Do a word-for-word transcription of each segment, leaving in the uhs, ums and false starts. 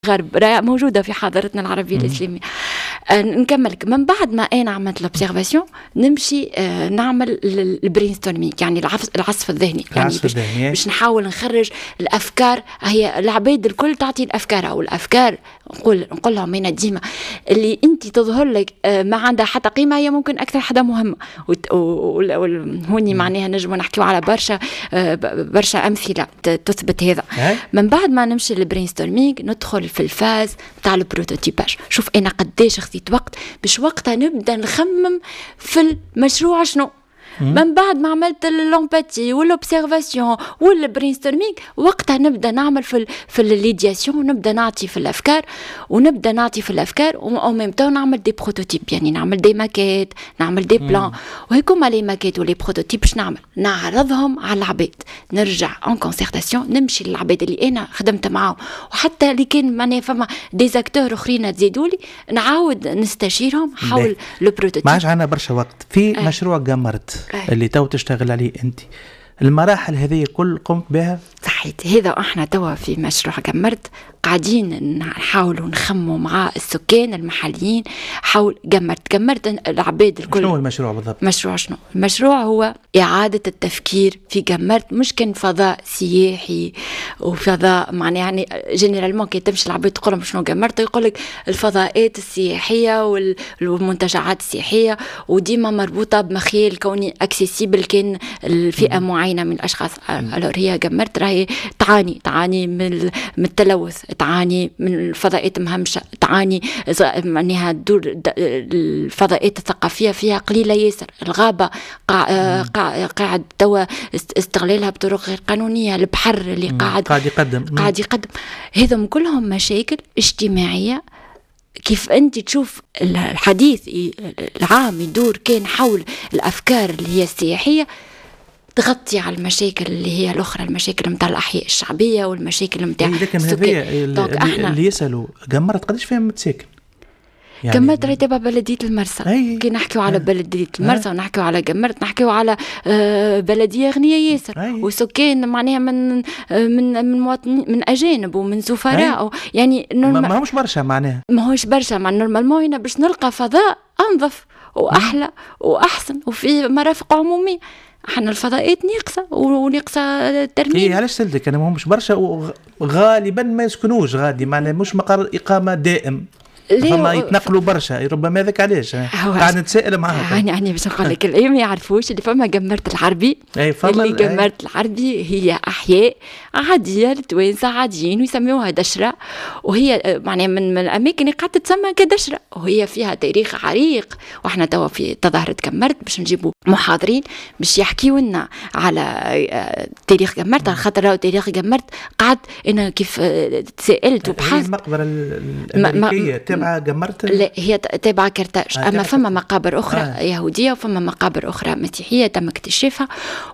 غرب موجودة في حضارتنا العربية الإسلامية. آه نكملك من بعد ما أنا عملت لوبسيرفاسيون نمشي آه نعمل البرين ستورمينج، يعني العصف, العصف الذهني، يعني باش, باش نحاول نخرج الأفكار. هي العباد الكل تعطي الأفكار أو الأفكار نقول نقول لهم أنا ديما اللي أنت تظهر لك آه ما عندها حتى قيمة هي ممكن أكثر حدا مهمة. وهوني معناها نجم نحكيو على برشا آه برشا أمثلة تثبت هذا. من بعد ما نمشي للبرين ستورمينج ندخل في الفاز تاع البروتوتيباج. شوف انا قديش خذيت وقت باش وقتها نبدا نخمم في المشروع شنو. من بعد ما عملت اللومباتي والأوبسيرفاسيون والبرينستورمينج وقتها نبدا نعمل في ال في الليدياسيون ونبدا نعطي في الافكار ونبدا نعطي في الافكار او ميم طون نعمل دي بروتوتيب، يعني نعمل دي ماكيت نعمل دي بلان. وهيكم لي ماكيت ولي بروتوتيب باش نعمل نعرضهم على العباد، نرجع ان كونسيرتاسيون نمشي للعباد اللي انا خدمت معاهم وحتى اللي كان معناها فما دي زاكتور اخرين تزيدوا لي نعاود نستشيرهم حول لو بروتوتيب. ما عادش عندنا برشا وقت في أه. مشروع جمرت اللي تو تشتغل عليه انت، المراحل هذه كل قمت بها؟ صحيت. هذا احنا توا في مشروع جمرت قاعدين نحاولوا نخموا مع السكان المحليين حول جمرت جمرت العباد الكل. شنو المشروع بالضبط؟ مشروع شنو؟ المشروع هو إعادة التفكير في جمرت، مش كان فضاء سياحي وفضاء معناه يعني جنرالمون كي تمشي العباد تقول لهم شنو جمرت يقول لك الفضاءات السياحية والمنتجعات السياحية وديما مربوطة بمخيل كوني اكسيسيبل كان الفئة م. معينة من الأشخاص. الور هي جمرت راهي تعاني تعاني من من التلوث، تعاني من الفضاءات مهمشة، تعاني معناها دور الفضاءات الثقافية فيها قليلة ياسر. الغابة قاع قاعد توا استغلالها بطرق غير قانونية، البحر اللي قاعد قاعد يقدم قاعد يقدم هذم كلهم مشاكل اجتماعية. كيف أنت تشوف الحديث العام يدور كان حول الأفكار اللي هي السياحية تغطي على المشاكل اللي هي الأخرى، المشاكل متاع الأحياء الشعبية والمشاكل متاع السكان. اللي, اللي يسألوا جمرت قديش فيها متساكن؟ يعني جمرت راهي تبع بلدية المرسى. كي نحكيو على بلدية المرسى ونحكيو على جمرت نحكيو على بلدية غنية ياسر وسكان معناها من من من مواطنين من أجانب ومن سفراء يعني ما هوش برشا معناها ما هوش برشا مع نورمالمون هنا باش نلقى فضاء أنظف وأحلى وأحسن وفي مرافق عمومية. احنا الفضاءات ناقصه وناقصه الترميم. اي علاش سلتك انا مش برشا وغالبا ما يسكنوش غادي معناها مش مقر اقامه دائم فما يتنقلوا برشا ربما هذاك علاش قاعد نتسائل معاها. يعني يعني باش نقول لك اليوم ما يعرفوش اللي فما جمرت العربي. اللي جمرت العربي هي احياء عاديه لتوانسه عاديين ويسموها دشره وهي معناها من, من الاماكن اللي قاعده تسمى كدشره وهي فيها تاريخ عريق. واحنا توا في تظاهره جمرت باش نجيبوا محاضرين باش يحكيوا لنا على تاريخ جمرت على خاطر تاريخ جمرت قعد انا كيف تسائلت وبحثت. المقبره الامريكيه جمرت؟ لا هي تابعة كرتاج. آه أما فما مقابر أخرى آه. يهودية وفما مقابر أخرى مسيحية تم اكتشافها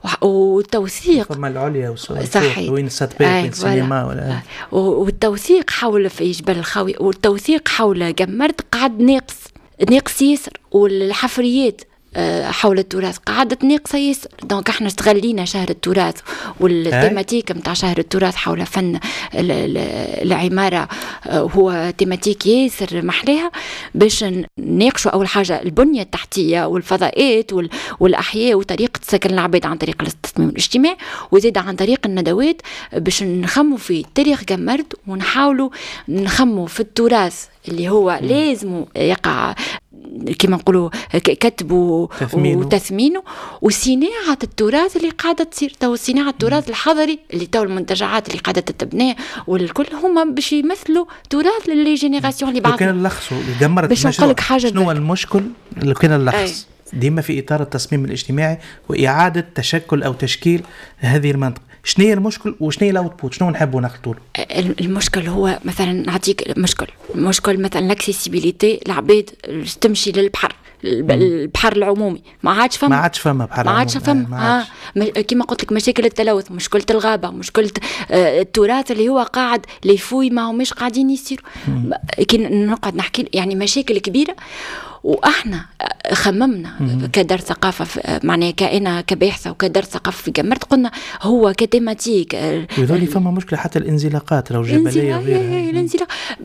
والتوثيق فما العليا والسطح وين السطبيق وين السينما ولا آه. والتوثيق حول في جبل الخاوي والتوثيق حول جمرت قعد ناقص ناقص ياسر والحفريات حول التراث قعدت ناقصة ياسر. دونك احنا استغلينا شهر التراث والتيماتيك متاع شهر التراث حول فن العمارة هو تيماتيك ياسر محلها باش نناقشوا أول حاجة البنية التحتية والفضاءات والأحياء وطريقة سكن العباد عن طريق التصميم الاجتماعي وزيد عن طريق الندوات باش نخموا في تاريخ جمرت ونحاولوا نخموا في التراث اللي هو لازم يقع كما نقولوا كتبوا وتثمينه وصناعة التراث اللي قاعدة تصير تو صناعة التراث الحضري اللي تو المنتجعات اللي قاعدة تتبنى والكل هما باش يمثلوا تراث للي جينيراسيون اللي بعد. كان نلخصوا جمرت باش نقول لك حاجة شنو المشكل اللي كان نلخص ديما في إطار التصميم الاجتماعي وإعادة تشكل أو تشكيل هذه المنطقة. شنو هي المشكل وشنو هي الاوتبوت شنو نحبوا نخلطوا له؟ المشكل هو مثلا نعطيك مشكل مشكل مثلا الاكسيسيبيليتي العباد تمشي للبحر البحر العمومي ما عادش فما ما عادش فما بحر ما عادش فما ها كما قلت لك مشاكل التلوث مشكله الغابه مشكله التراث اللي هو قاعد ليفوي ما همش قاعدين يصيروا كي نقعد نحكي يعني مشاكل كبيره واحنا خممنا كدار ثقافه معناها كائنه كباحثه وكدار ثقافه في جمرت قلنا هو كتيماتيك. ويظل فما مشكله حتى الانزلاقات لو جبليه وغيرها. الانزلاق